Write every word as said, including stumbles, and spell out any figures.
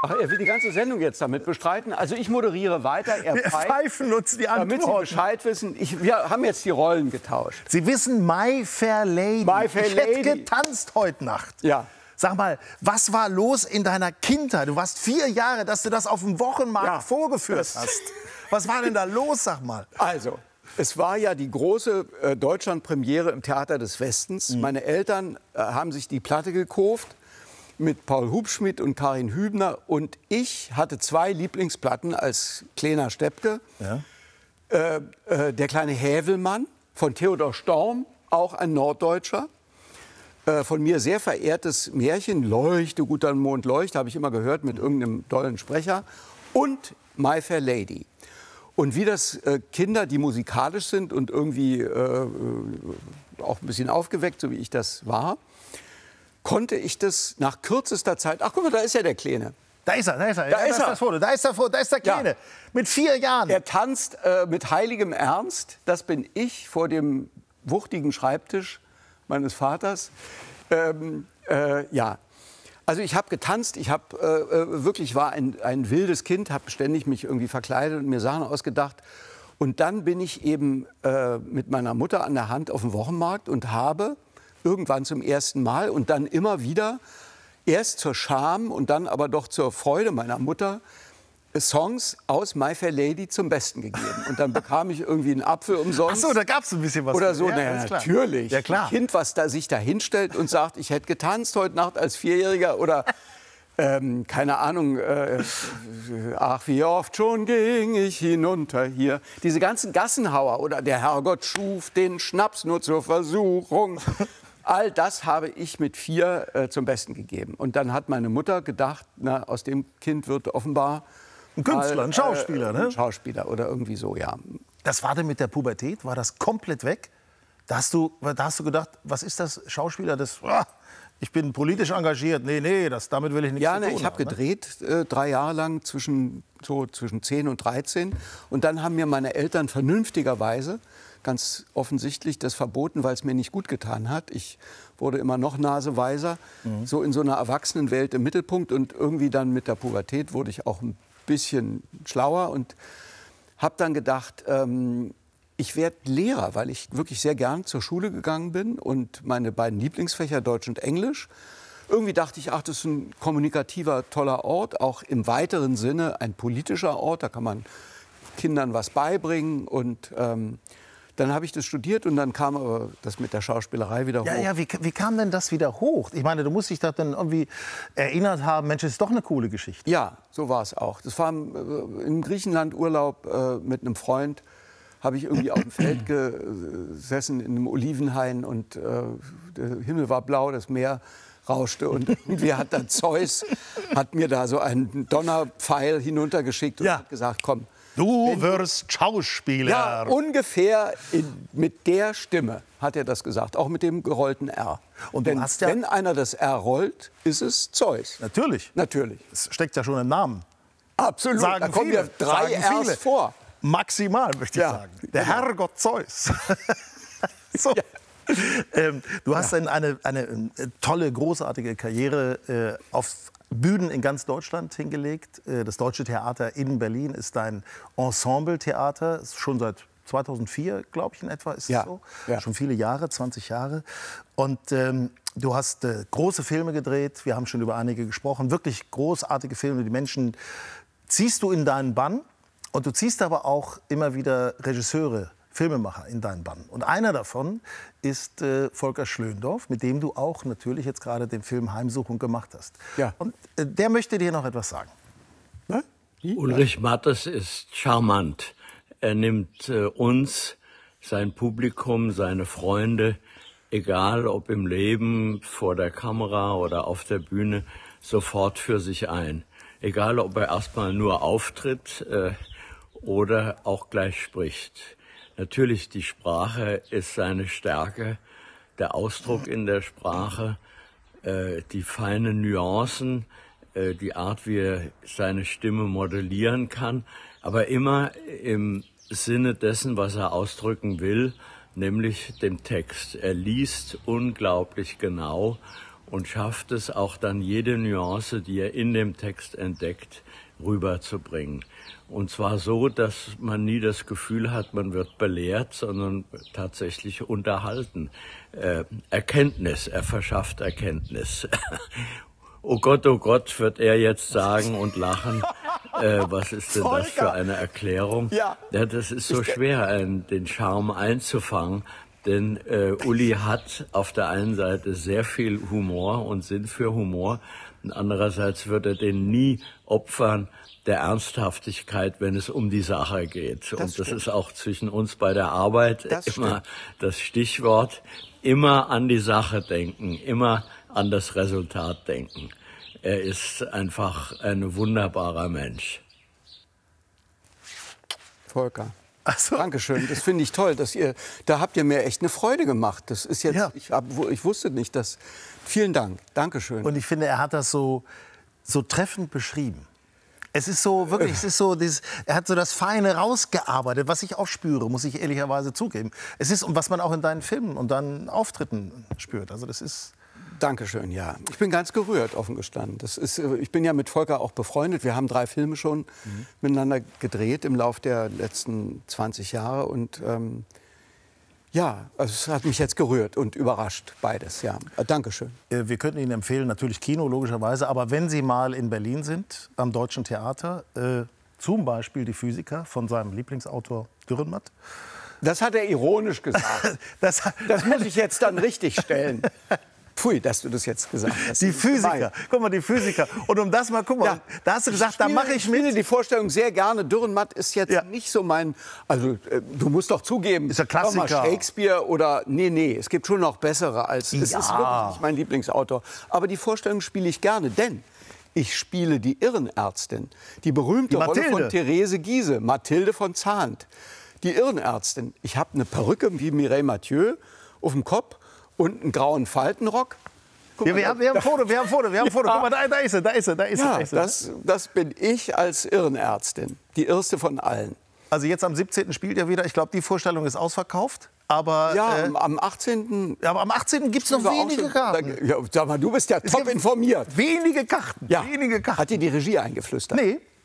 Ach, er will die ganze Sendung jetzt damit bestreiten. Also ich moderiere weiter, er Wir pfeift, pfeifen uns die Antworten. damit Sie Bescheid wissen. Ich, wir haben jetzt die Rollen getauscht. Sie wissen, My Fair Lady. My Fair ich hätte Lady. getanzt heute Nacht. Ja. Sag mal, was war los in deiner Kindheit? Du warst vier Jahre, dass du das auf dem Wochenmarkt Ja. vorgeführt Das- hast. Was war denn da los, sag mal? Also, es war ja die große äh, Deutschland-Premiere im Theater des Westens. Mhm. Meine Eltern äh, haben sich die Platte gekauft mit Paul Hubschmid und Karin Hübner. Und ich hatte zwei Lieblingsplatten als kleiner Steppke. Ja. Äh, äh, der kleine Hävelmann von Theodor Storm, auch ein Norddeutscher. Äh, von mir sehr verehrtes Märchen, Leuchte, guter Mond, Leuchte, habe ich immer gehört mit irgendeinem tollen Sprecher. Und My Fair Lady. Und wie das äh, Kinder, die musikalisch sind und irgendwie äh, äh, auch ein bisschen aufgeweckt, so wie ich das war, konnte ich das nach kürzester Zeit... Ach, guck mal, da ist ja der Kleine. Da ist er, da ist er. Da ja, ist das er. Das Foto. Da ist der Foto, da ist der Ja. Kleine. Mit vier Jahren. Er tanzt äh, mit heiligem Ernst. Das bin ich vor dem wuchtigen Schreibtisch meines Vaters. Ähm, äh, ja, also ich habe getanzt. Ich habe äh, wirklich war ein, ein wildes Kind, habe ständig mich irgendwie verkleidet und mir Sachen ausgedacht. Und dann bin ich eben äh, mit meiner Mutter an der Hand auf dem Wochenmarkt und habe irgendwann zum ersten Mal und dann immer wieder erst zur Scham und dann aber doch zur Freude meiner Mutter Songs aus My Fair Lady zum Besten gegeben. Und dann bekam ich irgendwie einen Apfel umsonst. Ach so, da gab es ein bisschen was. Oder so, Ja, naja, ganz klar. natürlich. Ja, klar. Ein Kind, was da sich da hinstellt und sagt, ich hätte getanzt heute Nacht als Vierjähriger oder, ähm, keine Ahnung, äh, ach, wie oft schon ging ich hinunter hier. Diese ganzen Gassenhauer oder der Herrgott schuf den Schnaps nur zur Versuchung. All das habe ich mit vier äh, zum Besten gegeben. Und dann hat meine Mutter gedacht, na, aus dem Kind wird offenbar Ein Künstler, mal, ein Schauspieler, äh, ne? Ein Schauspieler oder irgendwie so, ja. Das war denn mit der Pubertät? War das komplett weg? Da hast du, da hast du gedacht, was ist das, Schauspieler? Das, ah, ich bin politisch engagiert. Nee, nee, das, damit will ich nichts Ja, zu ne, tun ich habe haben, ne? gedreht, äh, drei Jahre lang, zwischen, so zwischen zehn und dreizehn. Und dann haben mir meine Eltern vernünftigerweise, ganz offensichtlich, das verboten, weil es mir nicht gut getan hat. Ich wurde immer noch naseweiser, mhm. so in so einer Erwachsenenwelt im Mittelpunkt. Und irgendwie dann mit der Pubertät wurde ich auch ein bisschen schlauer und habe dann gedacht, ähm, ich werde Lehrer, weil ich wirklich sehr gern zur Schule gegangen bin und meine beiden Lieblingsfächer Deutsch und Englisch. Irgendwie dachte ich, ach, das ist ein kommunikativer, toller Ort, auch im weiteren Sinne ein politischer Ort. Da kann man Kindern was beibringen und ähm, dann habe ich das studiert und dann kam aber das mit der Schauspielerei wieder hoch. Ja, ja, wie, wie kam denn das wieder hoch? Ich meine, du musst dich da dann irgendwie erinnert haben, Mensch, das ist doch eine coole Geschichte. Ja, so war es auch. Das war im, äh, im Griechenland-Urlaub äh, mit einem Freund. Habe ich irgendwie auf dem Feld gesessen in einem Olivenhain und äh, der Himmel war blau, das Meer rauschte und irgendwie hat dann Zeus hat mir da so einen Donnerpfeil hinuntergeschickt und Ja. hat gesagt, komm. Du wirst Schauspieler. Ja, ungefähr in, mit der Stimme hat er das gesagt, auch mit dem gerollten R. Und du Denn hast ja- wenn einer das R rollt, ist es Zeus. Natürlich. Natürlich. Es steckt ja schon im Namen. Absolut. Sagen da kommen viele, ja drei sagen Rs viele. vor. Maximal, möchte ich Ja, sagen. Der genau. Herrgott Zeus. so. ähm, du hast dann eine, eine äh, tolle, großartige Karriere äh, auf Bühnen in ganz Deutschland hingelegt. Äh, das Deutsche Theater in Berlin ist dein Ensemble-Theater. Ist schon seit zweitausendvier, glaube ich, in etwa, ist Ja, es so? ja. Schon viele Jahre, zwanzig Jahre. Und ähm, du hast äh, große Filme gedreht. Wir haben schon über einige gesprochen. Wirklich großartige Filme. Die Menschen ziehst du in deinen Bann. Und du ziehst aber auch immer wieder Regisseure, Filmemacher in deinen Bann. Und einer davon ist äh, Volker Schlöndorff, mit dem du auch natürlich jetzt gerade den Film Heimsuchung gemacht hast. Ja. Und äh, der möchte dir noch etwas sagen. Ne? Ulrich Mattes ist charmant. Er nimmt äh, uns, sein Publikum, seine Freunde, egal ob im Leben, vor der Kamera oder auf der Bühne, sofort für sich ein. Egal, ob er erstmal nur auftritt äh, oder auch gleich spricht. Natürlich, die Sprache ist seine Stärke, der Ausdruck in der Sprache, äh, die feinen Nuancen, äh, die Art, wie er seine Stimme modellieren kann, aber immer im Sinne dessen, was er ausdrücken will, nämlich dem Text. Er liest unglaublich genau und schafft es auch dann, jede Nuance, die er in dem Text entdeckt, rüberzubringen. Und zwar so, dass man nie das Gefühl hat, man wird belehrt, sondern tatsächlich unterhalten. Äh, Erkenntnis, er verschafft Erkenntnis. Oh Gott, oh Gott, wird er jetzt sagen und lachen. Äh, was ist denn das für eine Erklärung? Ja. Ja, das ist so schwer, einen, den Charme einzufangen. Denn äh, Uli hat auf der einen Seite sehr viel Humor und Sinn für Humor. Und andererseits wird er den nie opfern der Ernsthaftigkeit, wenn es um die Sache geht. Das und das stimmt. Ist auch zwischen uns bei der Arbeit das immer stimmt. Das Stichwort. Immer an die Sache denken, immer an das Resultat denken. Er ist einfach ein wunderbarer Mensch. Volker. Ach so. Dankeschön, das finde ich toll, dass ihr, da habt ihr mir echt eine Freude gemacht. Das ist jetzt, ja. ich, hab, ich wusste nicht, dass. Vielen Dank, Dankeschön. Und ich finde, er hat das so, so treffend beschrieben. Es ist so wirklich, es ist so, dieses, er hat so das Feine rausgearbeitet, was ich auch spüre, muss ich ehrlicherweise zugeben. Es ist, und was man auch in deinen Filmen und deinen Auftritten spürt. Also das ist. Dankeschön, ja. Ich bin ganz gerührt, offen gestanden. Das ist, ich bin ja mit Volker auch befreundet. Wir haben drei Filme schon mhm. miteinander gedreht im Laufe der letzten zwanzig Jahre. Und ähm, ja, also es hat mich jetzt gerührt und überrascht, beides. Ja. Dankeschön. Wir könnten Ihnen empfehlen, natürlich Kino, logischerweise. Aber wenn Sie mal in Berlin sind, am Deutschen Theater, äh, zum Beispiel Die Physiker von seinem Lieblingsautor Dürrenmatt. Das hat er ironisch gesagt. das, das muss ich jetzt dann richtig stellen. Pfui, dass du das jetzt gesagt hast. Die Physiker, guck mal, die Physiker. Und um das mal, guck mal, ja, da hast du gesagt, spiele, da mache ich mit. Ich spiele die Vorstellung sehr gerne. Dürrenmatt ist jetzt ja. nicht so mein, also äh, du musst doch zugeben, ist ein Klassiker. Shakespeare oder, nee, nee, es gibt schon noch bessere als, ja. es ist wirklich nicht mein Lieblingsautor. Aber die Vorstellung spiele ich gerne, denn ich spiele die Irrenärztin, die berühmte die Rolle von Therese Giehse, Mathilde von Zahnt. Die Irrenärztin, ich habe eine Perücke wie Mireille Mathieu auf dem Kopf und einen grauen Faltenrock. Ja, wir, haben, wir haben ein Foto, wir haben ein Foto, wir haben ein Foto. Guck mal, da, da ist er, da ist er, da ist ja, er. Da ist er. Das, das bin ich als Irrenärztin, die erste von allen. Also jetzt am siebzehnten spielt er wieder. Ich glaube, die Vorstellung ist ausverkauft. Aber, ja, äh, am achtzehnten Ja, aber am achtzehnten gibt es noch wenige schon, Karten. Da, ja, sag mal, du bist ja top informiert. Wenige Karten, ja. wenige Karten. Hat dir die Regie eingeflüstert? Nee.